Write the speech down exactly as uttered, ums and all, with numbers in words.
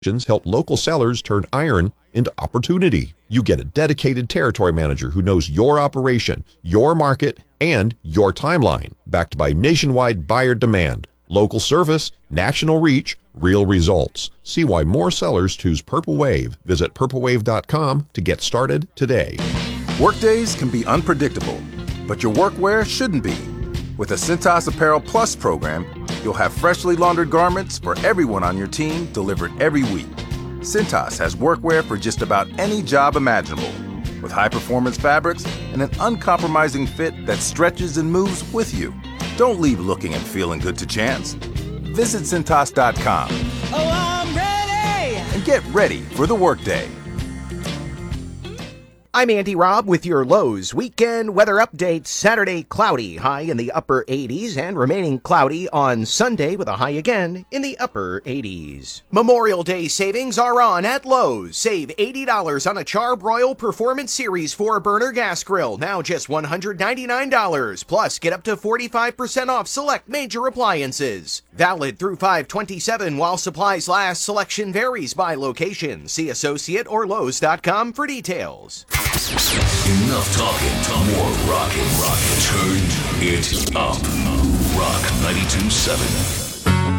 help local sellers turn iron into opportunity. You get a dedicated territory manager who knows your operation, your market, and your timeline, backed by nationwide buyer demand, local service, national reach, real results. See why more sellers choose Purple Wave. Visit purple wave dot com to get started today. Workdays can be unpredictable, but your workwear shouldn't be. With the Cintas Apparel Plus program, you'll have freshly laundered garments for everyone on your team delivered every week. Cintas has workwear for just about any job imaginable, with high-performance fabrics and an uncompromising fit that stretches and moves with you. Don't leave looking and feeling good to chance. Visit Cintas dot com. Oh, I'm ready! And get ready for the workday. I'm Andy Robb with your Lowe's weekend weather update. Saturday, cloudy, high in the upper eighties, and remaining cloudy on Sunday with a high again in the upper eighties. Memorial Day savings are on at Lowe's. Save eighty dollars on a Char-Broil Performance Series four burner gas grill, now just one hundred ninety-nine dollars. Plus, get up to forty-five percent off select major appliances. Valid through five twenty-seven while supplies last. Selection varies by location. See associate or Lowe's dot com for details. Enough talking, talk more rockin', rockin'. Turn it up. Rock ninety-two point seven.